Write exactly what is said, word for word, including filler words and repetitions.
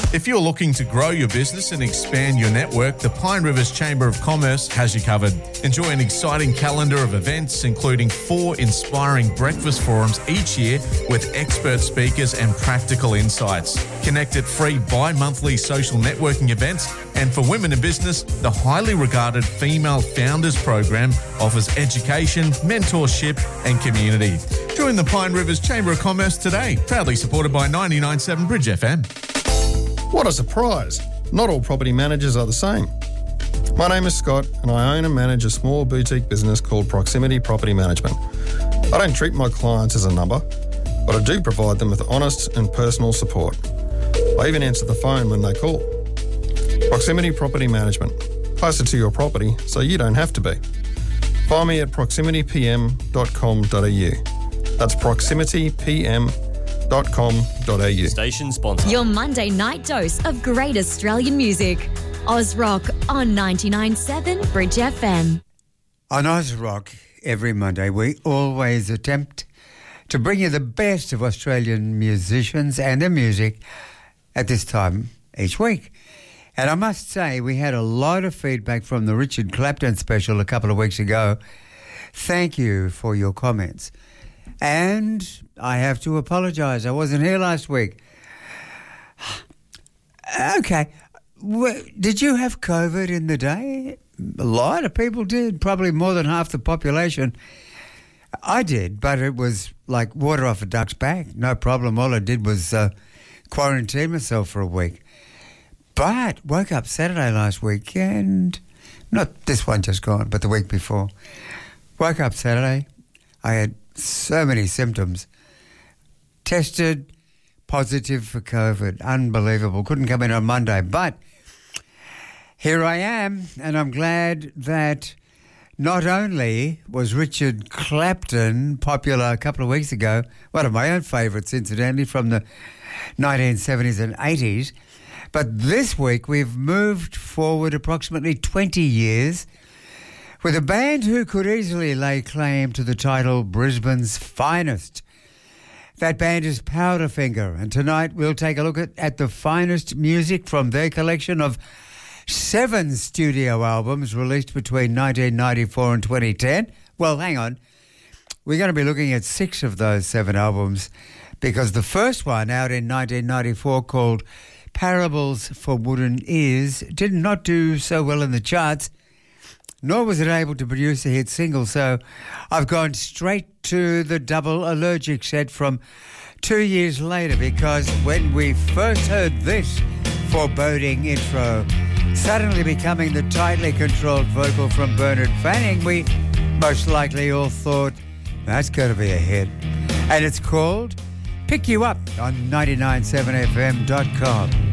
If you're looking to grow your business and expand your network, the Pine Rivers Chamber of Commerce has you covered. Enjoy an exciting calendar of events, including four inspiring breakfast forums each year with expert speakers and practical insights. Connect at free bi-monthly social networking events, and for women in business, the highly regarded Female Founders Program offers education, mentorship and community. Join the Pine Rivers Chamber of Commerce today, proudly supported by ninety-nine point seven Bridge F M. What a surprise. Not all property managers are the same. My name is Scott and I own and manage a small boutique business called Proximity Property Management. I don't treat my clients as a number, but I do provide them with honest and personal support. I even answer the phone when they call. Proximity Property Management. Closer to your property so you don't have to be. Find me at proximity p m dot com dot a u. That's proximity p m dot com dot a u. Station sponsor. Your Monday night dose of great Australian music. Oz Rock on ninety-nine point seven Bridge F M. On Oz Rock, every Monday, we always attempt to bring you the best of Australian musicians and their music at this time each week. And I must say, we had a lot of feedback from the Richard Clapton special a couple of weeks ago. Thank you for your comments. And I have to apologise. I wasn't here last week. Okay. Did you have COVID in the day? A lot of people did, probably more than half the population. I did, but it was like water off a duck's back. No problem. All I did was uh, quarantine myself for a week. But woke up Saturday last week and not this one just gone, but the week before. Woke up Saturday. I had so many symptoms. Tested positive for COVID. Unbelievable. Couldn't come in on Monday. But here I am, and I'm glad that not only was Richard Clapton popular a couple of weeks ago, one of my own favourites, incidentally, from the nineteen seventies and eighties, but this week we've moved forward approximately twenty years with a band who could easily lay claim to the title Brisbane's Finest. That band is Powderfinger, and tonight we'll take a look at, at the finest music from their collection of seven studio albums released between nineteen ninety-four and twenty ten. Well, hang on. We're going to be looking at six of those seven albums because the first one out in nineteen ninety-four called Parables for Wooden Ears did not do so well in the charts, nor was it able to produce a hit single. So I've gone straight to the double Allergic set from two years later because when we first heard this foreboding intro, suddenly becoming the tightly controlled vocal from Bernard Fanning, we most likely all thought, that's going to be a hit. And it's called Pick You Up on ninety-nine point seven F M dot com.